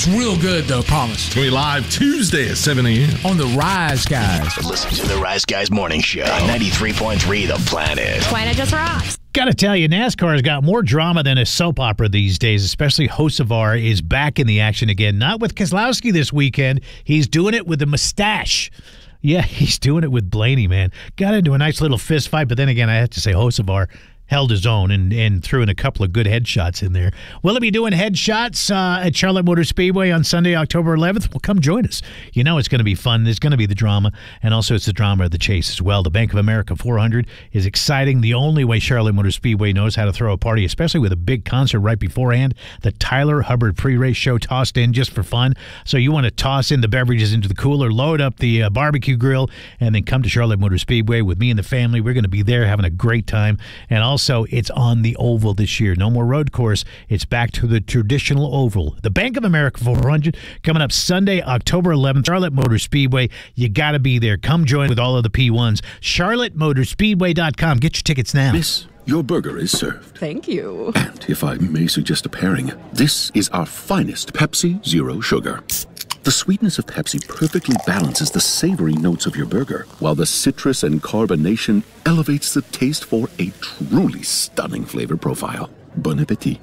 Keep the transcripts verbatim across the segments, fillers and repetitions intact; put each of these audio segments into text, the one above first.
It's real good, though, promise. It's going to be live Tuesday at seven a.m. On the Rise Guys. Listen to the Rise Guys Morning Show on ninety-three point three The Planet. Planet just rocks. Got to tell you, NASCAR has got more drama than a soap opera these days, especially Hocevar is back in the action again. Not with Keselowski this weekend. He's doing it with a mustache. Yeah, he's doing it with Blaney, man. Got into a nice little fist fight, but then again, I have to say Hocevar held his own and, and threw in a couple of good headshots in there. Will he be doing headshots uh, at Charlotte Motor Speedway on Sunday, October eleventh? Well, come join us. You know it's going to be fun. There's going to be the drama, and also it's the drama of the chase as well. The Bank of America four hundred is exciting. The only way Charlotte Motor Speedway knows how to throw a party, especially with a big concert right beforehand. The Tyler Hubbard pre-race show tossed in just for fun. So you want to toss in the beverages into the cooler, load up the uh, barbecue grill, and then come to Charlotte Motor Speedway with me and the family. We're going to be there having a great time. And also, Also, it's on the oval this year. No more road course. It's back to the traditional oval. The Bank of America four hundred coming up Sunday, October eleventh, Charlotte Motor Speedway. You got to be there. Come join with all of the P ones. charlotte motor speedway dot com. Get your tickets now. Miss, your burger is served. Thank you. And if I may suggest a pairing, this is our finest Pepsi Zero Sugar. The sweetness of Pepsi perfectly balances the savory notes of your burger, while the citrus and carbonation elevates the taste for a truly stunning flavor profile. Bon appetit.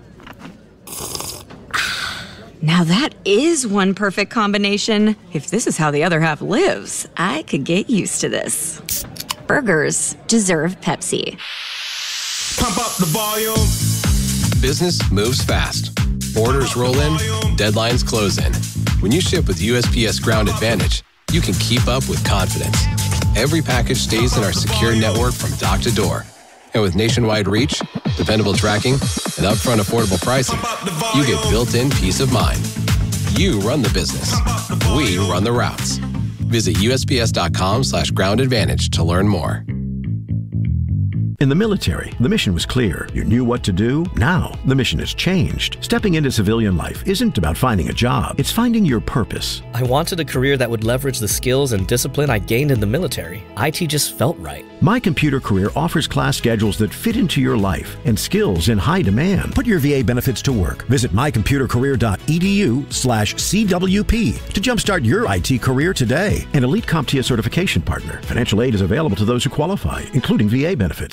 Now that is one perfect combination. If this is how the other half lives, I could get used to this. Burgers deserve Pepsi. Pump up the volume. Business moves fast. Orders roll in, deadlines close in. When you ship with U S P S Ground Advantage, you can keep up with confidence. Every package stays in our secure network from dock to door. And with nationwide reach, dependable tracking, and upfront affordable pricing, you get built-in peace of mind. You run the business. We run the routes. Visit U S P S dot com slash ground advantage to learn more. In the military, the mission was clear. You knew what to do. Now, the mission has changed. Stepping into civilian life isn't about finding a job. It's finding your purpose. I wanted a career that would leverage the skills and discipline I gained in the military. I T just felt right. My Computer Career offers class schedules that fit into your life and skills in high demand. Put your V A benefits to work. Visit my computer career dot e d u slash C W P to jumpstart your I T career today. An Elite CompTIA certification partner. Financial aid is available to those who qualify, including V A benefits.